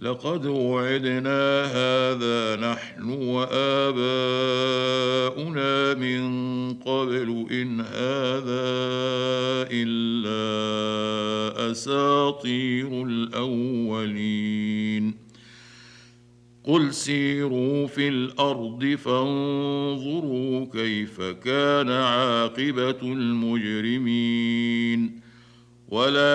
لقد وعدنا هذا نحن وآباؤنا من قبل إن هذا إلا أساطير الأولين قل سيروا في الأرض فانظروا كيف كان عاقبة المجرمين ولا